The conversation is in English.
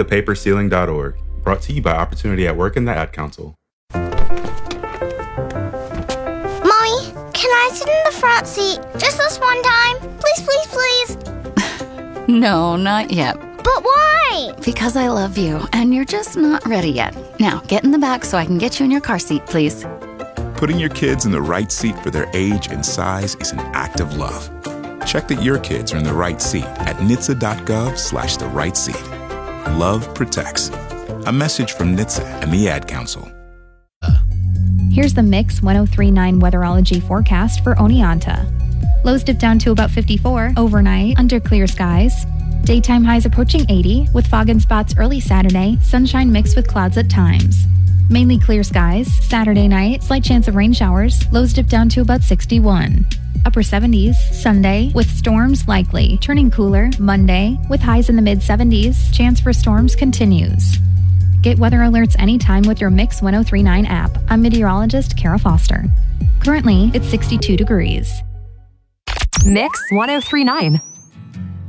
thepaperceiling.org. Brought to you by Opportunity at Work and the Ad Council. Mommy, can I sit in the front seat just this one time? Please, please, please. No, not yet. But why? Because I love you, and you're just not ready yet. Now, get in the back so I can get you in your car seat, please. Putting your kids in the right seat for their age and size is an act of love. Check that your kids are in the right seat at NHTSA.gov/the right seat. Love protects. A message from NHTSA and the Ad Council. Here's the Mix 1039 weatherology forecast for Oneonta. Lows dip down to about 54 overnight under clear skies. Daytime highs approaching 80 with fog in spots early Saturday, sunshine mixed with clouds at times. Mainly clear skies. Saturday night, slight chance of rain showers. Lows dip down to about 61. Upper 70s Sunday with storms likely. Turning cooler Monday with highs in the mid-70s. Chance for storms continues. Get weather alerts anytime with your Mix 1039 app. I'm meteorologist Kara Foster. Currently, it's 62 degrees. Mix 1039.